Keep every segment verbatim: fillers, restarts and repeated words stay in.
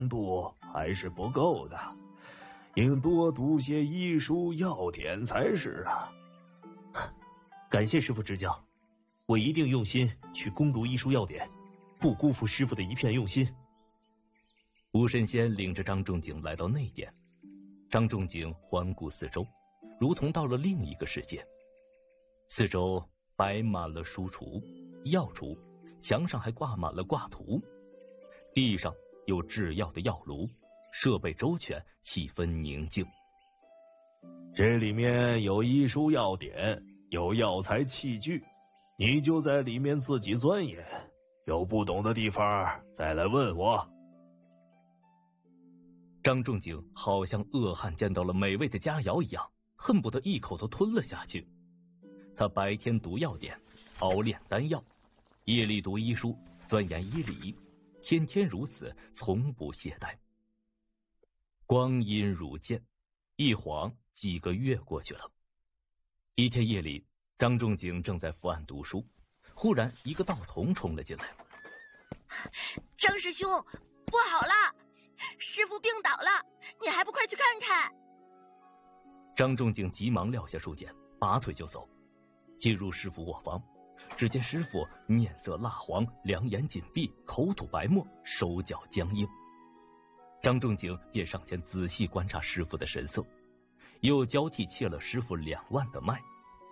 度还是不够的，应多读些医书药典才是啊。 感谢师傅指教，我一定用心去攻读医书药典，不辜负师傅的一片用心。 吴神仙领着张仲景来到内殿，张仲景环顾四周，如同到了另一个世界。四周摆满了书橱、药橱，墙上还挂满了挂图，地上有制药的药炉，设备周全，气氛宁静。 这里面有医书药典，有药材器具，你就在里面自己钻研，有不懂的地方再来问我。 张仲景好像饿汉见到了美味的佳肴一样，恨不得一口都吞了下去。他白天读药典，熬炼丹药，夜里读医书，钻研医理，天天如此，从不懈怠。光阴如箭，一晃几个月过去了。一天夜里，张仲景正在伏案读书，忽然一个道童冲了进来。 张师兄，不好了，师父病倒了，你还不快去看看？ 张仲景急忙撂下书简，拔腿就走。进入师父卧房，只见师父面色蜡黄，两眼紧闭，口吐白沫，手脚僵硬。张仲景便上前仔细观察师父的神色，又交替切了师父两腕的脉。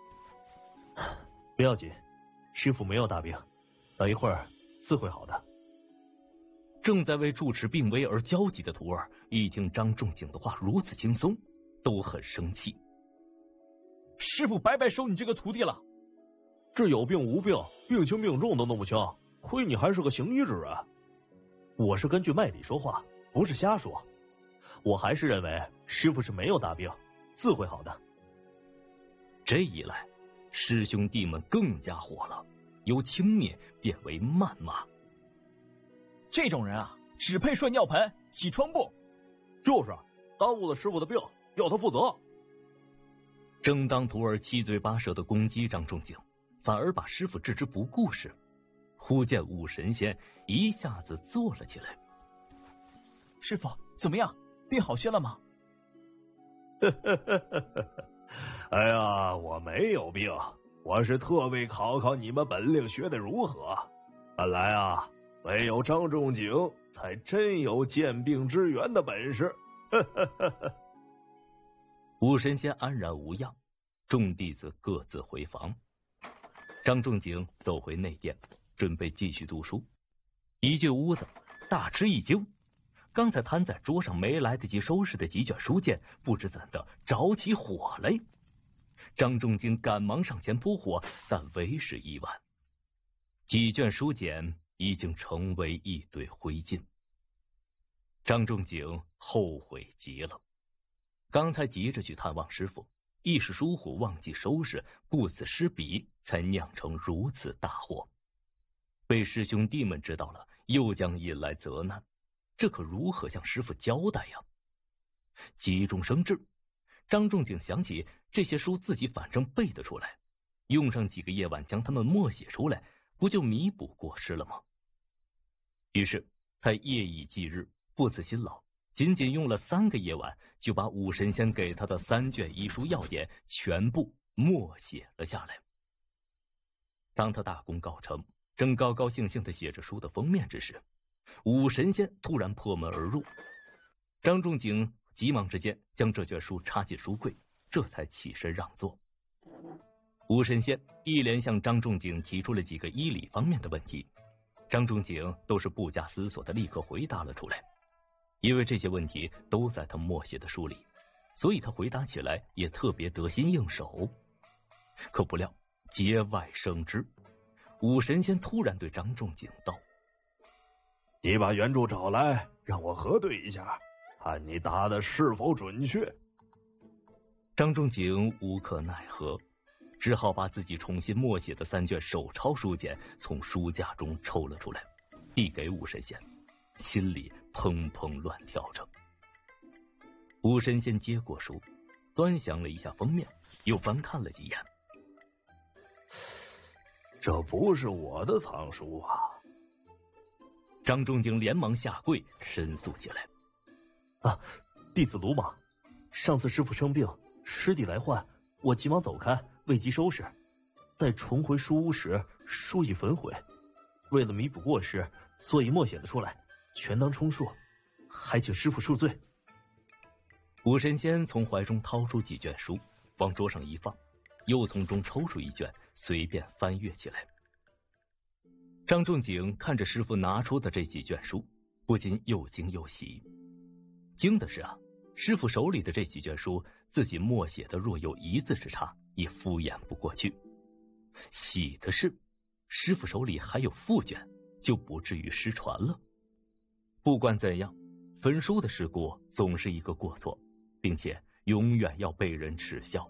不要紧，师父没有大病，等一会儿自会好的。 正在为住持病危而焦急的徒儿，一听张仲景的话如此轻松，都很生气。 师父白白收你这个徒弟了， 这有病无病，病轻病重都弄不清，亏你还是个行医之人。 我是根据脉理说话，不是瞎说。我还是认为师父是没有大病，自会好的。 这一来，师兄弟们更加火了，由轻蔑变为谩骂。 这种人啊，只配涮尿盆、洗窗布。 就是，耽误了师傅的病，要他负责。 正当徒儿七嘴八舌的攻击张仲景，反而把师傅置之不顾时，忽见武神仙一下子坐了起来。 师傅怎么样？病好些了吗？ 哎呀，我没有病，我是特为考考你们本领学的如何。看来啊，唯有张仲景才真有见病支援的本事。 武神仙安然无恙，众弟子各自回房。张仲景走回内殿，准备继续读书。一进屋子，大吃一惊，刚才摊在桌上没来得及收拾的几卷书简，不知怎的着起火来。张仲景赶忙上前扑火，但为时已晚，几卷书简已经成为一堆灰烬。张仲景后悔极了，刚才急着去探望师傅，一时疏忽忘记收拾，顾此失彼，才酿成如此大祸。被师兄弟们知道了，又将引来责难，这可如何向师傅交代呀？急中生智，张仲景想起这些书自己反正背得出来，用上几个夜晚将它们默写出来，不就弥补过失了吗？于是他夜以继日，不辞辛劳，仅仅用了三个夜晚，就把武神仙给他的三卷医书要点全部默写了下来。当他大功告成，正高高兴兴地写着书的封面之时，武神仙突然破门而入。张仲景急忙之间将这卷书插进书柜，这才起身让座。武神仙一连向张仲景提出了几个医理方面的问题，张仲景都是不假思索的立刻回答了出来。因为这些问题都在他默写的书里，所以他回答起来也特别得心应手。可不料节外生枝，武神仙突然对张仲景道： 你把原著找来，让我核对一下，看你答的是否准确。 张仲景无可奈何，只好把自己重新默写的三卷手抄书简从书架中抽了出来，递给武神仙，心里砰砰乱跳着。武神仙接过书，端详了一下封面，又翻看了几眼。 这不是我的藏书啊！ 张仲景连忙下跪申诉起来：“ 啊，弟子鲁莽，上次师傅生病，师弟来唤，我急忙走开，未及收拾。待重回书屋时，书已焚毁。为了弥补过失，所以默写了出来，全当充数，还请师傅恕罪。” 武神仙从怀中掏出几卷书，往桌上一放，又从中抽出一卷，随便翻阅起来。张仲景看着师傅拿出的这几卷书，不禁又惊又喜。惊的是啊，师傅手里的这几卷书，自己默写的若有一字之差，也敷衍不过去。喜的是，师傅手里还有副卷，就不至于失传了。不管怎样，焚书的事故总是一个过错，并且永远要被人耻笑。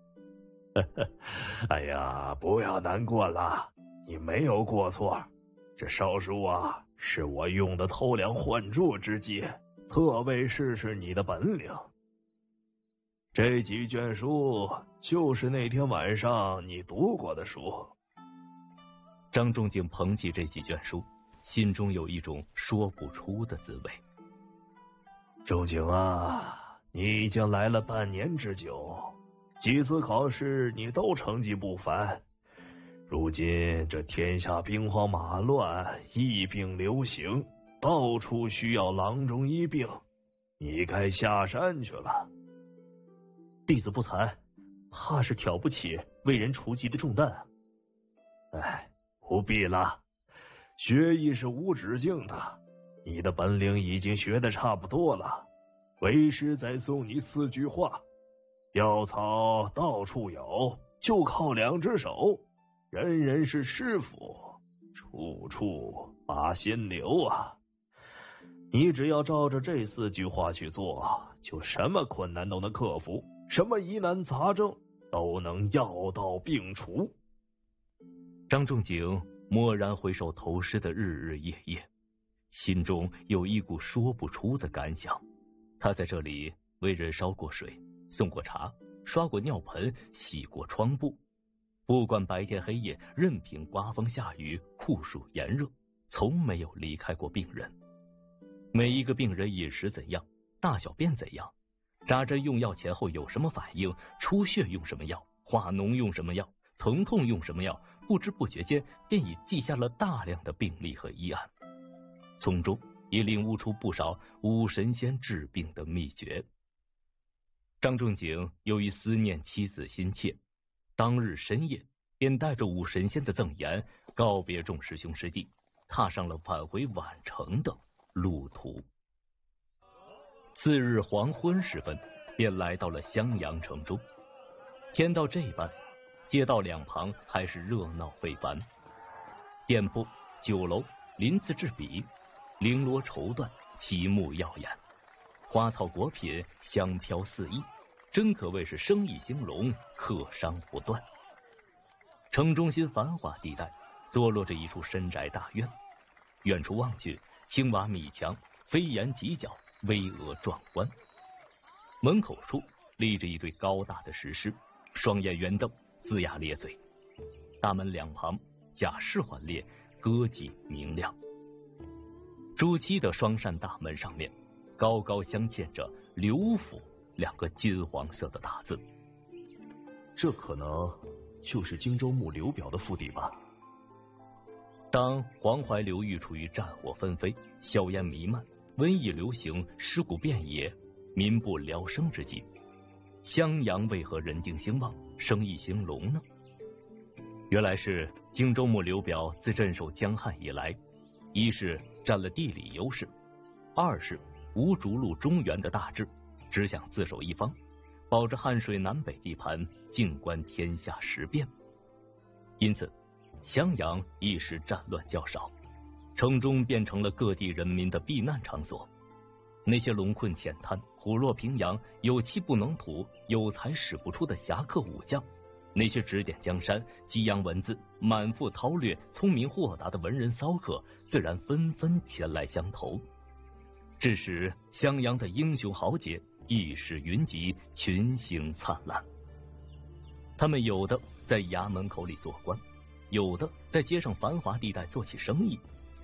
哎呀，不要难过了，你没有过错。这烧书啊，是我用的偷梁换柱之计，特为试试你的本领。这几卷书就是那天晚上你读过的书。 张仲景捧起这几卷书，心中有一种说不出的滋味。 仲景啊，你已经来了半年之久，几次考试你都成绩不凡。如今这天下兵荒马乱，疫病流行，到处需要郎中医病，你该下山去了。 弟子不才，怕是挑不起为人除疾的重担啊。 哎，不必了，学艺是无止境的，你的本领已经学得差不多了。为师再送你四句话：药草到处有，就靠两只手。人人是师傅，处处把心留啊！你只要照着这四句话去做，就什么困难都能克服，什么疑难杂症都能药到病除。 张仲景蓦然回首投师的日日夜夜，心中有一股说不出的感想。他在这里为人烧过水，送过茶，刷过尿盆，洗过窗布。不管白天黑夜，任凭刮风下雨，酷暑炎热，从没有离开过病人。每一个病人饮食怎样，大小便怎样，扎针用药前后有什么反应，出血用什么药，化脓用什么药，疼痛用什么药，不知不觉间便已记下了大量的病例和医案，从中也领悟出不少武神仙治病的秘诀。张仲景由于思念妻子心切，当日深夜便带着武神仙的赠言，告别众师兄师弟，踏上了返回宛城的路途。次日黄昏时分，便来到了襄阳城中。天到这般，街道两旁还是热闹非凡，店铺、酒楼鳞次栉比，绫罗绸缎，奇木耀眼，花草果品香飘四溢，真可谓是生意兴隆，客商不断。城中心繁华地带坐落着一处深宅大院，远处望去，青瓦米墙，飞檐几角，巍峨壮观。门口处立着一对高大的石狮，双眼圆瞪，龇牙咧嘴。大门两旁甲式环列，歌伎明亮。朱漆的双扇大门上面高高镶嵌着刘府两个金黄色的大字。 这可能就是荆州牧刘表的府邸吧。 当黄淮流域处于战火纷飞，硝烟弥漫，瘟疫流行，尸骨遍野，民不聊生之际，襄阳为何人丁兴旺，生意兴隆呢？原来是荆州牧刘表自镇守江汉以来，一是占了地理优势，二是无逐鹿中原的大志，只想自守一方，保着汉水南北地盘，静观天下时变。因此襄阳一时战乱较少，城中变成了各地人民的避难场所。那些龙困浅滩、虎落平阳、有气不能吐、有才使不出的侠客武将，那些指点江山、激扬文字、满腹韬略、聪明豁达的文人骚客，自然纷纷前来相投，致使襄阳的英雄豪杰义士云集，群星灿烂。他们有的在衙门口里做官，有的在街上繁华地带做起生意，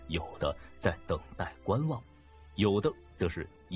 有的在等待观望，有的则是